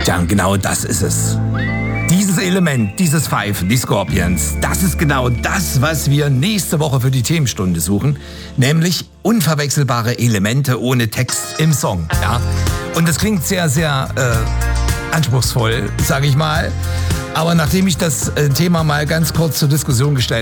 Tja, genau das ist es. Dieses Element, dieses Pfeifen, die Scorpions, das ist genau das, was wir nächste Woche für die Themenstunde suchen. Nämlich unverwechselbare Elemente ohne Text im Song. Ja? Und das klingt sehr, sehr anspruchsvoll, sage ich mal. Aber nachdem ich das Thema mal ganz kurz zur Diskussion gestellt